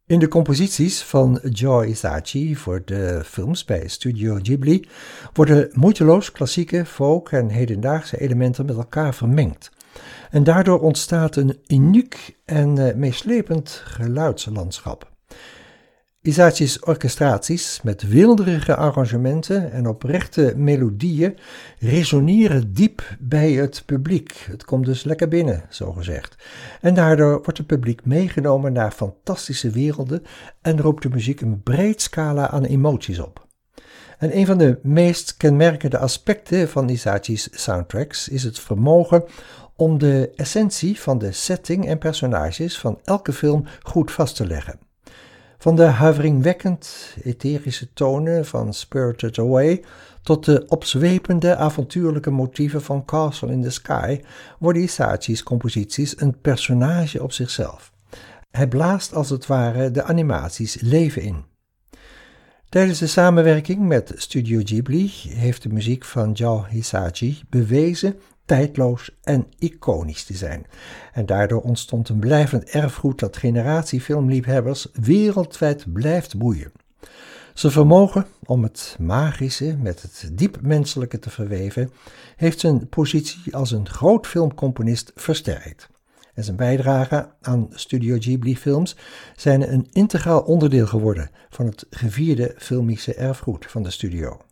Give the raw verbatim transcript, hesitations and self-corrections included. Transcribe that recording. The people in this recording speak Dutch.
In de composities van Joe Hisaishi voor de films bij Studio Ghibli worden moeiteloos klassieke, folk en hedendaagse elementen met elkaar vermengd. En daardoor ontstaat een uniek en uh, meeslepend geluidslandschap. Hisaishi's orchestraties met weelderige arrangementen en oprechte melodieën resoneren diep bij het publiek. Het komt dus lekker binnen, zogezegd. En daardoor wordt het publiek meegenomen naar fantastische werelden en roept de muziek een breed scala aan emoties op. En een van de meest kenmerkende aspecten van Hisaishi's soundtracks is het vermogen om de essentie van de setting en personages van elke film goed vast te leggen. Van de huiveringwekkend etherische tonen van Spirited Away tot de opzwepende avontuurlijke motieven van Castle in the Sky worden Hisaishi's composities een personage op zichzelf. Hij blaast als het ware de animaties leven in. Tijdens de samenwerking met Studio Ghibli heeft de muziek van Joe Hisaishi bewezen tijdloos en iconisch te zijn. En daardoor ontstond een blijvend erfgoed dat generatie filmliefhebbers wereldwijd blijft boeien. Zijn vermogen om het magische met het diep menselijke te verweven heeft zijn positie als een groot filmcomponist versterkt. En zijn bijdrage aan Studio Ghibli films zijn een integraal onderdeel geworden van het gevierde filmische erfgoed van de studio.